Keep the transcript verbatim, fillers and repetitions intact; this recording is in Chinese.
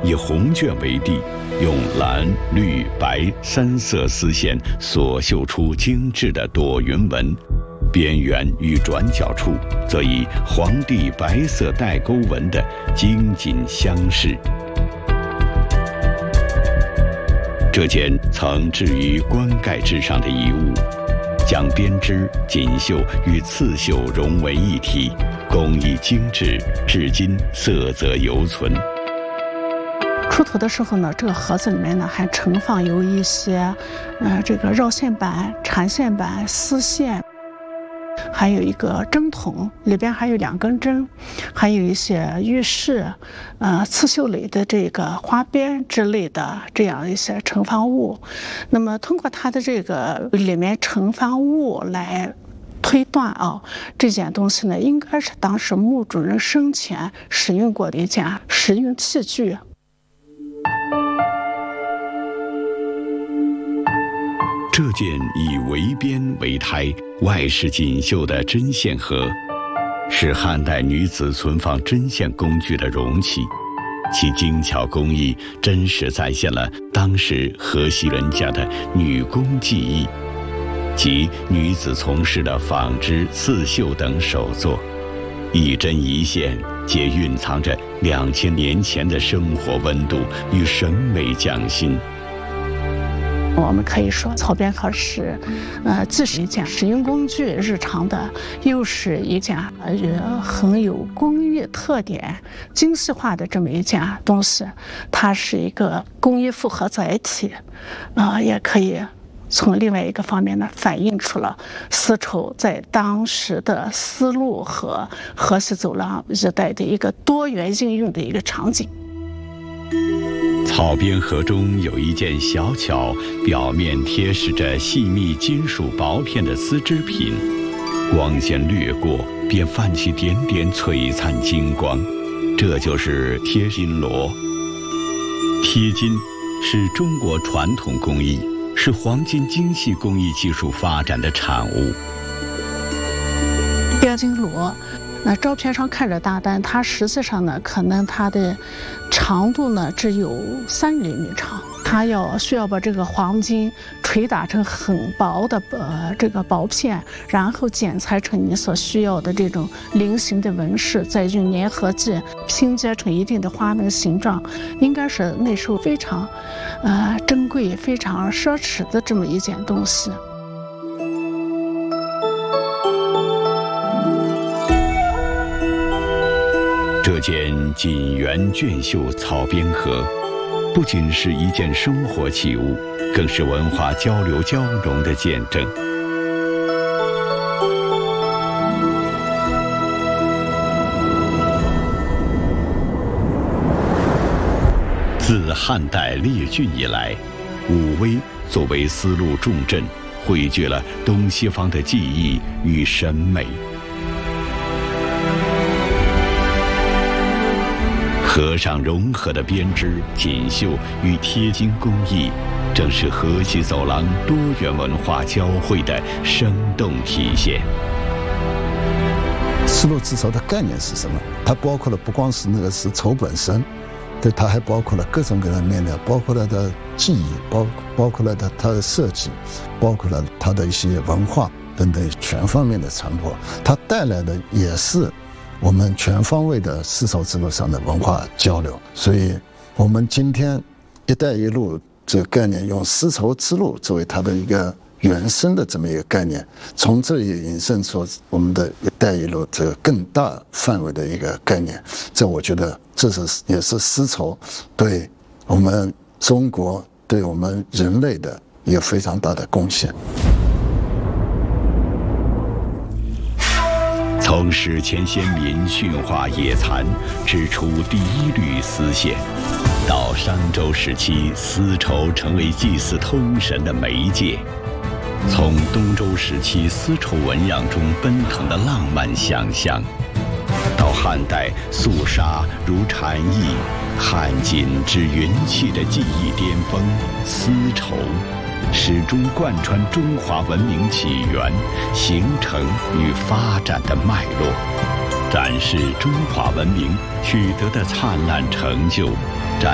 以红绢为地，用蓝、绿、白三色丝线所绣出精致的朵云纹，边缘与转角处则以黄地白色带钩纹的精锦相饰。这件曾置于棺盖之上的遗物，将编织、锦绣与刺绣融为一体，工艺精致，至今色泽犹存。 出土的时候呢，这个盒子里面呢还盛放有一些，呃，这个绕线板、缠线板、丝线，还有一个针筒，里边还有两根针，还有一些玉饰，呃，刺绣类的这个花边之类的这样一些盛放物。那么通过它的这个里面盛放物来推断啊，这件东西呢，应该是当时墓主人生前使用过的一件实用器具。 这件以围边为胎、外饰锦绣的针线盒，是汉代女子存放针线工具的容器，其精巧工艺真实再现了当时河西人家的女工技艺，即女子从事的纺织、刺绣等手作，一针一线皆蕴藏着两千年前的生活温度与审美匠心。 我们可以说，草编盒是，呃，既是一件实用工具，日常的，又是一件呃很有工艺特点、精细化的这么一件东西。它是一个工艺复合载体，啊、呃，也可以从另外一个方面呢，反映出了丝绸在当时的丝路和河西走廊一带的一个多元应用的一个场景。 草编盒中有一件小巧，表面贴饰着细密金属薄片的丝织品，光线掠过便泛起点点璀璨金光，这就是贴金螺。贴金是中国传统工艺，是黄金精细工艺技术发展的产物。 贴金螺，那照片上看着大，但它实际上呢，可能它的长度呢只有三厘米长。它要需要把这个黄金捶打成很薄的呃这个薄片，然后剪裁成你所需要的这种菱形的纹饰，再用粘合剂拼接成一定的花纹形状，应该是那时候非常呃珍贵、非常奢侈的这么一件东西。 这件锦园卷绣草编盒，不仅是一件生活器物，更是文化交流交融的见证。自汉代列郡以来，武威作为丝路重镇，汇聚了东西方的技艺与审美。盒上融合的编织、锦绣与贴金工艺，正是河西走廊多元文化交汇的生动体现。 丝路织绸的概念是什么？它包括了不光是那个是绸本身，对，它还包括了各种各样的面料，包括了它的技艺，包包括了它它的设计，包括了它的一些文化等等全方面的传播。它带来的也是我们全方位的丝绸之路上的文化交流，所以我们今天“一带一路”这个概念，用丝绸之路作为它的一个原生的这么一个概念，从这里引申出我们的“一带一路”这个更大范围的一个概念。这我觉得这是也是丝绸对我们中国、对我们人类的一个非常大的贡献。 从史前先民驯化野蚕，织出第一缕丝线，到商周时期丝绸成为祭祀通神的媒介，从东周时期丝绸纹样中奔腾的浪漫想象，到汉代素纱如蝉翼，汉锦之云气的技艺巅峰丝绸，始终贯穿中华文明起源、形成与发展的脉络，展示中华文明取得的灿烂成就